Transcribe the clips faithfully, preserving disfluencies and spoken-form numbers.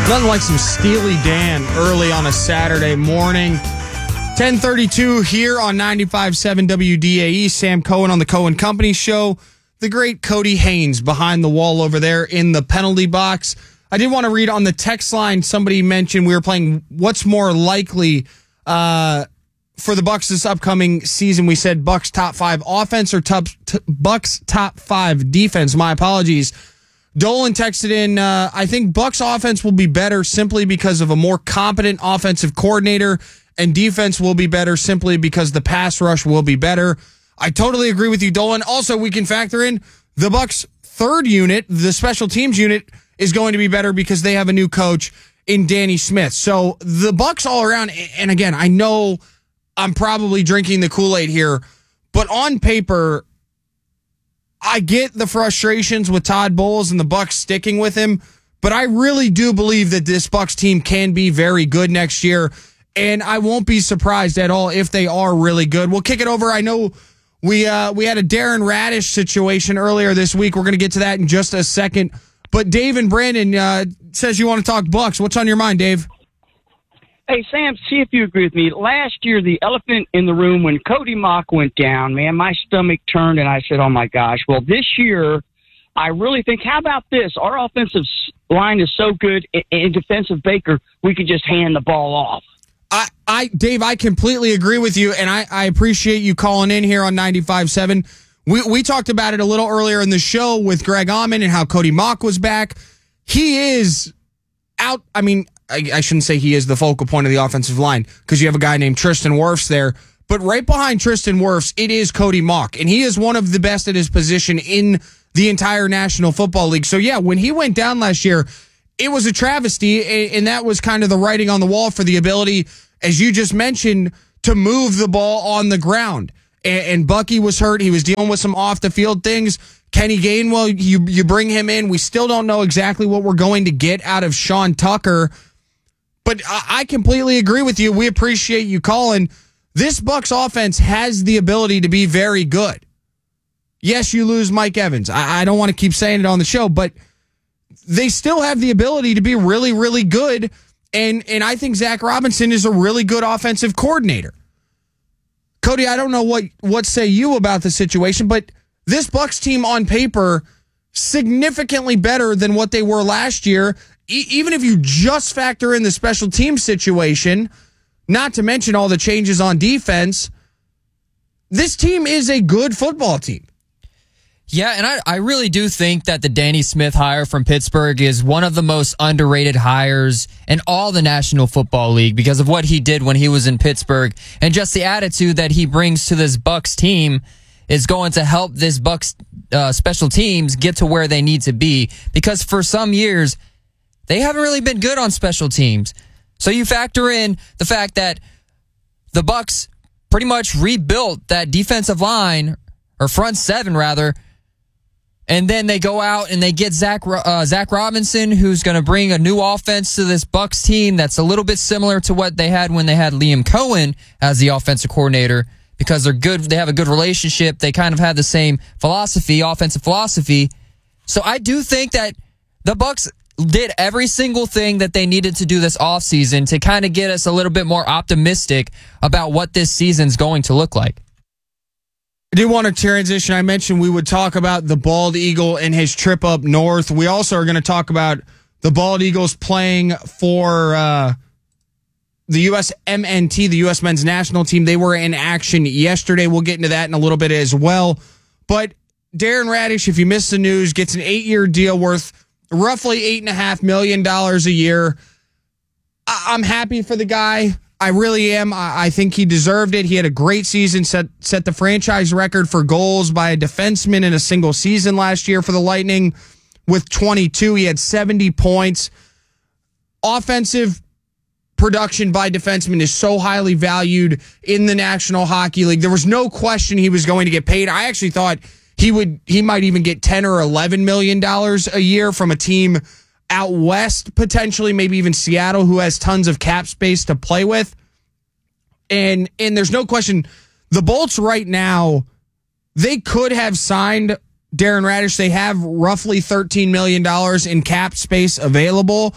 Nothing like some Steely Dan early on a Saturday morning. ten thirty-two here on ninety-five point seven W D A E. Sam Cohen on the Cohen Company Show. The great Cody Haynes behind the wall over there in the penalty box. I did want to read on the text line, somebody mentioned we were playing what's more likely uh, for the Bucs this upcoming season. We said Bucs top five offense or top, t- Bucs top five defense. My apologies. Dolan texted in, uh, I think Bucs offense will be better simply because of a more competent offensive coordinator, and defense will be better simply because the pass rush will be better. I totally agree with you, Dolan. Also, we can factor in the Bucs third unit, the special teams unit, is going to be better because they have a new coach in Danny Smith. So the Bucs all around, and again, I know I'm probably drinking the Kool-Aid here, but on paper, I get the frustrations with Todd Bowles and the Bucs sticking with him, but I really do believe that this Bucs team can be very good next year, and I won't be surprised at all if they are really good. We'll kick it over. I know we uh, we had a Darren Radish situation earlier this week. We're going to get to that in just a second. But Dave and Brandon uh, says you want to talk Bucs. What's on your mind, Dave? Hey, Sam, see if you agree with me. Last year, the elephant in the room, when Cody Mock went down, man, my stomach turned, and I said, oh, my gosh. Well, this year, I really think, how about this? Our offensive line is so good, in defensive Baker, we could just hand the ball off. I, I, Dave, I completely agree with you, and I, I appreciate you calling in here on ninety-five point seven. We, we talked about it a little earlier in the show with Greg Auman and how Cody Mock was back. He is out, I mean, I, I shouldn't say he is the focal point of the offensive line because you have a guy named Tristan Wirfs there. But right behind Tristan Wirfs, it is Cody Mock, and he is one of the best at his position in the entire National Football League. So, yeah, when he went down last year, it was a travesty, and that was kind of the writing on the wall for the ability, as you just mentioned, to move the ball on the ground. And, and Bucky was hurt. He was dealing with some off-the-field things. Kenny Gainwell, you, you bring him in. We still don't know exactly what we're going to get out of Sean Tucker. But I completely agree with you. We appreciate you calling. This Bucs offense has the ability to be very good. Yes, you lose Mike Evans. I, I don't want to keep saying it on the show, but they still have the ability to be really, really good. And, and I think Zach Robinson is a really good offensive coordinator. Cody, I don't know what, what say you about the situation, but this Bucs team on paper, significantly better than what they were last year. Even if you just factor in the special team situation, not to mention all the changes on defense, this team is a good football team. Yeah, and I, I really do think that the Danny Smith hire from Pittsburgh is one of the most underrated hires in all the National Football League because of what he did when he was in Pittsburgh, and just the attitude that he brings to this Bucs team is going to help this Bucs uh, special teams get to where they need to be, because for some years they haven't really been good on special teams. So you factor in the fact that the Bucs pretty much rebuilt that defensive line, or front seven rather, and then they go out and they get Zach uh, Zach Robinson, who's going to bring a new offense to this Bucs team that's a little bit similar to what they had when they had Liam Cohen as the offensive coordinator, because they're good. They have a good relationship. They kind of had the same philosophy, offensive philosophy. So I do think that the Bucs did every single thing that they needed to do this offseason to kind of get us a little bit more optimistic about what this season's going to look like. I do want to transition. I mentioned we would talk about the Bald Eagle and his trip up north. We also are going to talk about the Bald Eagles playing for uh, the U S M N T, the U S men's national team. They were in action yesterday. We'll get into that in a little bit as well. But Darren Radish, if you missed the news, gets an eight-year deal worth roughly eight and a half million dollars a year. I- I'm happy for the guy. I really am. I-, I think he deserved it. He had a great season, set set the franchise record for goals by a defenseman in a single season last year for the Lightning with twenty-two. He had seventy points. Offensive production by defensemen is so highly valued in the National Hockey League. There was no question he was going to get paid. I actually thought He would. He might even get ten or eleven million dollars a year from a team out west, potentially, maybe even Seattle, who has tons of cap space to play with. And and there's no question, the Bolts right now, they could have signed Darren Radish. They have roughly thirteen million dollars in cap space available.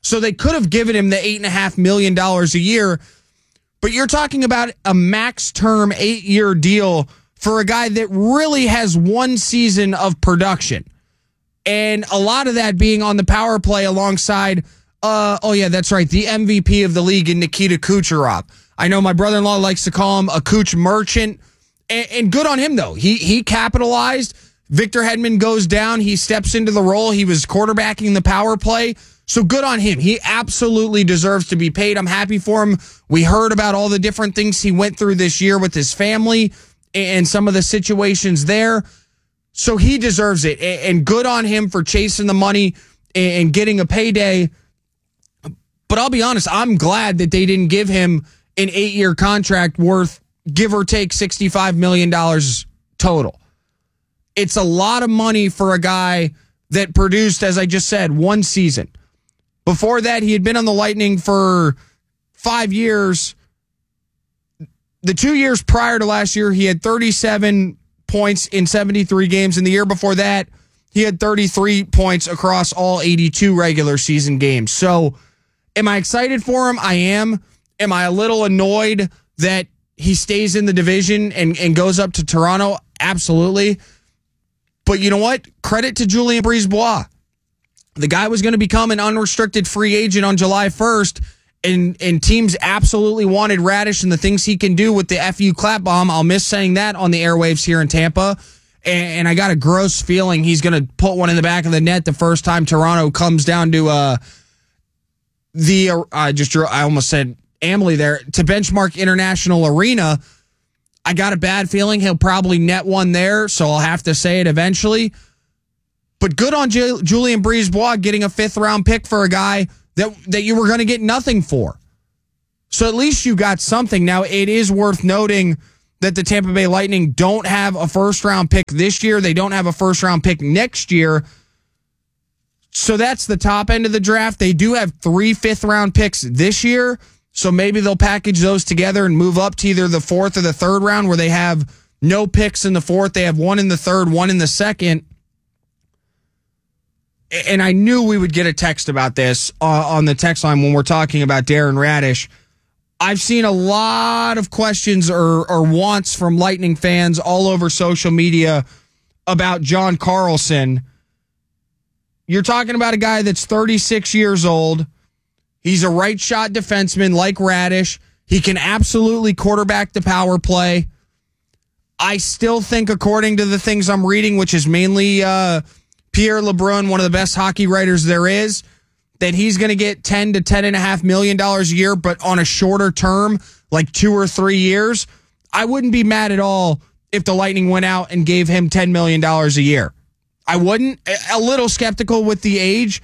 So they could have given him the eight and a half million dollars a year. But you're talking about a max term eight year deal for a guy that really has one season of production. And a lot of that being on the power play alongside, uh, oh yeah, that's right, the M V P of the league in Nikita Kucherov. I know my brother-in-law likes to call him a Kuch merchant. And, and good on him, though. He he capitalized. Victor Hedman goes down. He steps into the role. He was quarterbacking the power play. So good on him. He absolutely deserves to be paid. I'm happy for him. We heard about all the different things he went through this year with his family and some of the situations there. So he deserves it. And good on him for chasing the money and getting a payday. But I'll be honest, I'm glad that they didn't give him an eight-year contract worth, give or take, sixty-five million dollars total. It's a lot of money for a guy that produced, as I just said, one season. Before that, he had been on the Lightning for five years. The two years prior to last year, he had thirty-seven points in seventy-three games. And the year before that, he had thirty-three points across all eighty-two regular season games. So am I excited for him? I am. Am I a little annoyed that he stays in the division and, and goes up to Toronto? Absolutely. But you know what? Credit to Julien Brisebois. The guy was going to become an unrestricted free agent on July first, and, and teams absolutely wanted Radish and the things he can do with the F U clap bomb. I'll miss saying that on the airwaves here in Tampa. And, and I got a gross feeling he's going to put one in the back of the net the first time Toronto comes down to uh, the, uh, I just drew, I almost said Amalie there, to Benchmark International Arena. I got a bad feeling he'll probably net one there, so I'll have to say it eventually. But good on J- Julien Brisebois getting a fifth-round pick for a guy that, that you were going to get nothing for. So at least you got something. Now, it is worth noting that the Tampa Bay Lightning don't have a first-round pick this year. They don't have a first-round pick next year. So that's the top end of the draft. They do have three fifth-round picks this year. So maybe they'll package those together and move up to either the fourth or the third round, where they have no picks in the fourth. They have one in the third, one in the second. And I knew we would get a text about this uh, on the text line when we're talking about Darren Radish. I've seen a lot of questions or, or wants from Lightning fans all over social media about John Carlson. You're talking about a guy that's thirty-six years old. He's a right shot defenseman like Radish. He can absolutely quarterback the power play. I still think, according to the things I'm reading, which is mainly uh, Pierre LeBrun, one of the best hockey writers there is, that he's going to get ten to ten and a half million dollars a year, but on a shorter term, like two or three years. I wouldn't be mad at all if the Lightning went out and gave him ten million dollars a year. I wouldn't. A little skeptical with the age.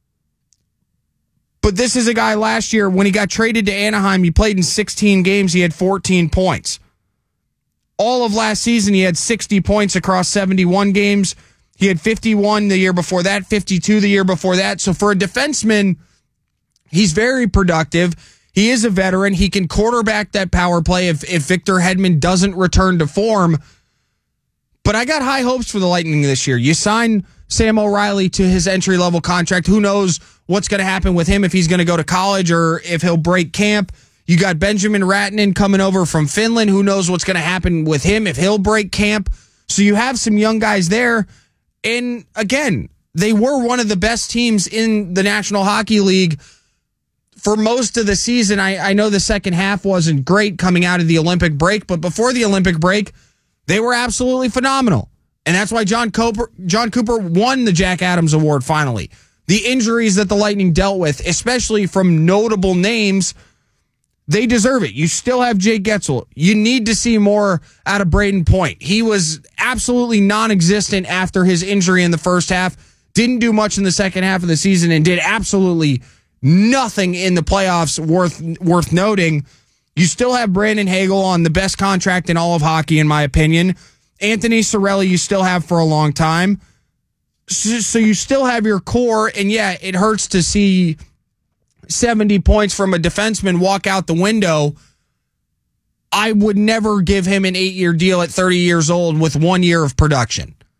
But this is a guy last year, when he got traded to Anaheim, he played in sixteen games. He had fourteen points. All of last season, he had sixty points across seventy-one games. He had fifty-one the year before that, fifty-two the year before that. So for a defenseman, he's very productive. He is a veteran. He can quarterback that power play if, if Victor Hedman doesn't return to form. But I got high hopes for the Lightning this year. You sign Sam O'Reilly to his entry-level contract. Who knows what's going to happen with him, if he's going to go to college or if he'll break camp. You got Benjamin Ratinen coming over from Finland. Who knows what's going to happen with him, if he'll break camp. So you have some young guys there. And again, they were one of the best teams in the National Hockey League for most of the season. I, I know the second half wasn't great coming out of the Olympic break, but before the Olympic break, they were absolutely phenomenal. And that's why John Cooper, John Cooper won the Jack Adams Award finally. The injuries that the Lightning dealt with, especially from notable names, they deserve it. You still have Jake Getzel. You need to see more out of Braden Point. He was absolutely non-existent after his injury in the first half. Didn't do much in the second half of the season and did absolutely nothing in the playoffs worth worth noting. You still have Brandon Hagel on the best contract in all of hockey, in my opinion. Anthony Cirelli you still have for a long time. So you still have your core, and yeah, it hurts to see seventy points from a defenseman walk out the window. I would never give him an eight-year deal at thirty years old with one year of production.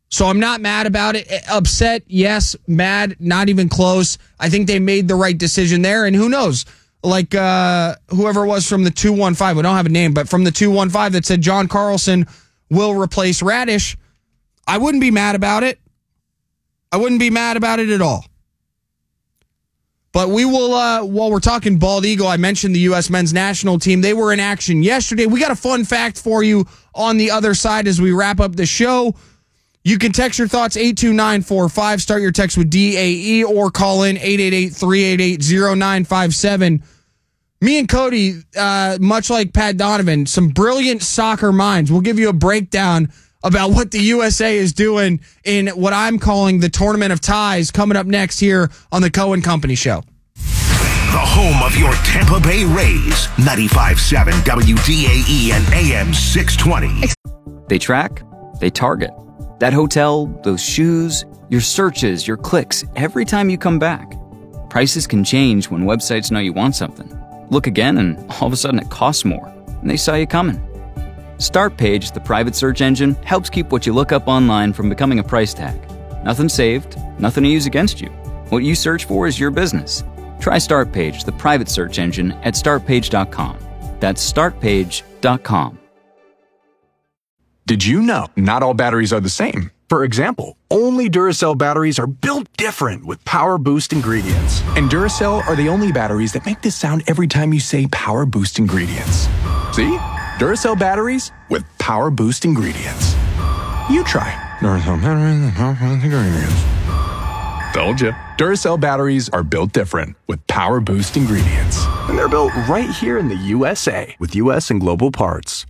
So I'm not mad about it. Upset, yes. Mad, not even close. I think they made the right decision there. And who knows? Like uh, whoever it was from the two one five, we don't have a name, but from the two one five that said John Carlson will replace Radish, I wouldn't be mad about it. I wouldn't be mad about it at all. But we will, uh, while we're talking Bald Eagle, I mentioned the U S men's national team. They were in action yesterday. We got a fun fact for you on the other side as we wrap up the show. You can text your thoughts eight two nine four five. Start your text with D A E or call in eight eight eight, three eight eight, zero nine five seven. Me and Cody, uh, much like Pat Donovan, some brilliant soccer minds. We'll give you a breakdown about what the U S A is doing in what I'm calling the Tournament of Ties coming up next here on the Cohen Company Show. The home of your Tampa Bay Rays, ninety-five point seven W D A E and A M six twenty. They track, they target. That hotel, those shoes, your searches, your clicks, every time you come back. Prices can change when websites know you want something. Look again and all of a sudden it costs more, and they saw you coming. StartPage, the private search engine, helps keep what you look up online from becoming a price tag. Nothing saved, nothing to use against you. What you search for is your business. Try StartPage, the private search engine, at start page dot com. That's start page dot com. Did you know not all batteries are the same? For example, only Duracell batteries are built different with Power Boost ingredients. And Duracell are the only batteries that make this sound every time you say Power Boost ingredients. See? Duracell batteries with Power Boost ingredients. You try. Duracell batteries with Power Boost ingredients. Told you. Duracell batteries are built different with Power Boost ingredients. And they're built right here in the U S A with U S and global parts.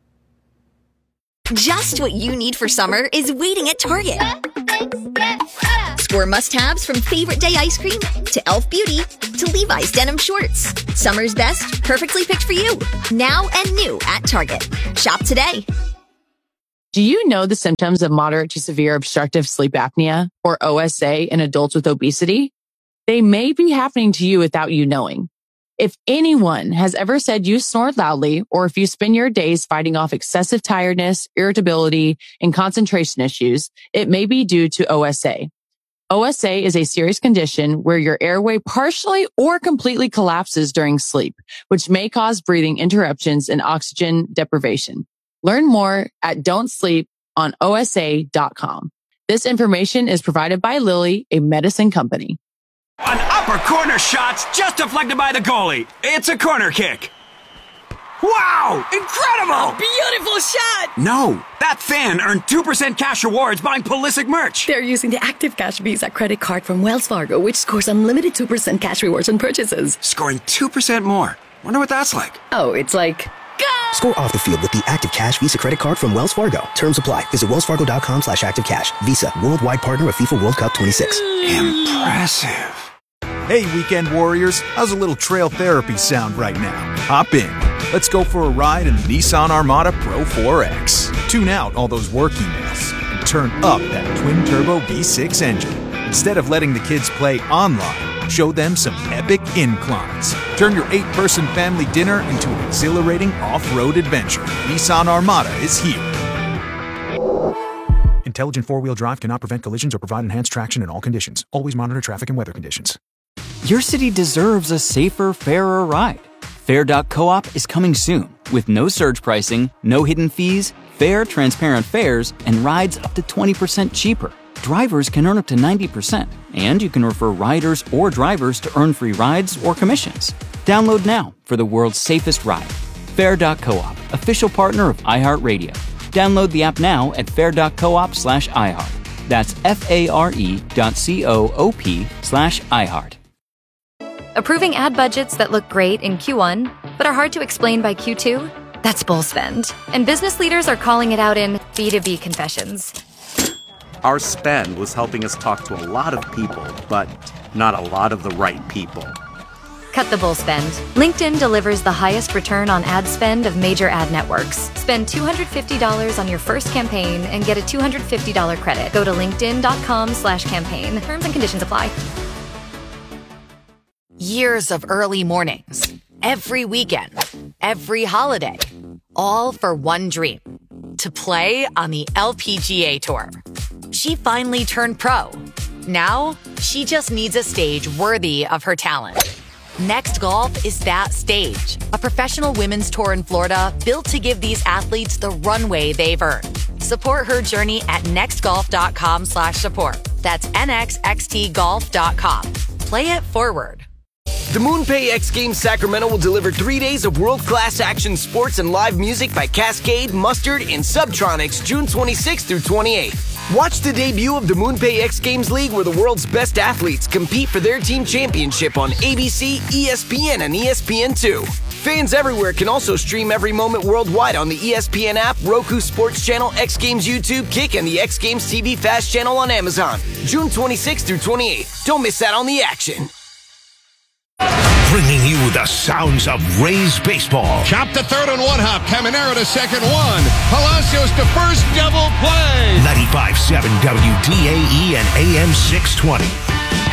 Just what you need for summer is waiting at Target. Score must-haves from Favorite Day ice cream to e l f Beauty to Levi's denim shorts. Summer's best, perfectly picked for you. Now and new at Target. Shop today. Do you know the symptoms of moderate to severe obstructive sleep apnea, or O S A, in adults with obesity? They may be happening to you without you knowing. If anyone has ever said you snore loudly, or if you spend your days fighting off excessive tiredness, irritability, and concentration issues, it may be due to O S A. O S A is a serious condition where your airway partially or completely collapses during sleep, which may cause breathing interruptions and oxygen deprivation. Learn more at don't sleep on O S A dot com. This information is provided by Lilly, a medicine company. An upper corner shot's just deflected by the goalie. It's a corner kick. Wow! Incredible! Beautiful shot! No, that fan earned two percent cash rewards buying Pulisic merch. They're using the Active Cash Visa credit card from Wells Fargo, which scores unlimited two percent cash rewards on purchases. Scoring two percent more. Wonder what that's like. Oh, it's like... Go! Score off the field with the Active Cash Visa credit card from Wells Fargo. Terms apply. Visit wellsfargo.com slash activecash. Visa, worldwide partner of FIFA World Cup twenty-six. Impressive. Hey, weekend warriors, how's a little trail therapy sound right now? Hop in. Let's go for a ride in the Nissan Armada Pro four X. Tune out all those work emails and turn up that twin-turbo V six engine. Instead of letting the kids play online, show them some epic inclines. Turn your eight-person family dinner into an exhilarating off-road adventure. Nissan Armada is here. Intelligent four-wheel drive cannot prevent collisions or provide enhanced traction in all conditions. Always monitor traffic and weather conditions. Your city deserves a safer, fairer ride. Fair dot coop is coming soon with no surge pricing, no hidden fees, fair, transparent fares, and rides up to twenty percent cheaper. Drivers can earn up to ninety percent, and you can refer riders or drivers to earn free rides or commissions. Download now for the world's safest ride. Fair dot coop, official partner of iHeartRadio. Download the app now at fair dot coop slash iHeart. That's F-A-R-E dot C-O-O-P slash iHeart. Approving ad budgets that look great in Q one, but are hard to explain by Q two? That's bull spend. And business leaders are calling it out in B two B confessions. Our spend was helping us talk to a lot of people, but not a lot of the right people. Cut the bull spend. LinkedIn delivers the highest return on ad spend of major ad networks. Spend two hundred fifty dollars on your first campaign and get a two hundred fifty dollars credit. Go to linkedin.com slash campaign. Terms and conditions apply. Years of early mornings, every weekend, every holiday, all for one dream, to play on the L P G A Tour. She finally turned pro. Now, she just needs a stage worthy of her talent. Next Golf is that stage. A professional women's tour in Florida built to give these athletes the runway they've earned. Support her journey at nextgolf.com slash support. That's nxxtgolf dot com. Play it forward. The MoonPay X Games Sacramento will deliver three days of world-class action sports and live music by Cascade, Mustard, and Subtronics June twenty-sixth through twenty-eighth. Watch the debut of the MoonPay X Games League, where the world's best athletes compete for their team championship on A B C, E S P N, and E S P N two. Fans everywhere can also stream every moment worldwide on the E S P N app, Roku Sports Channel, X Games YouTube, Kick, and the X Games T V Fast channel on Amazon. June twenty-sixth through twenty-eighth. Don't miss out on the action. Bringing you the sounds of Rays baseball. Chop to third on one hop. Caminero to second one. Palacios to first, double play. ninety-five point seven W D A E and A M six twenty.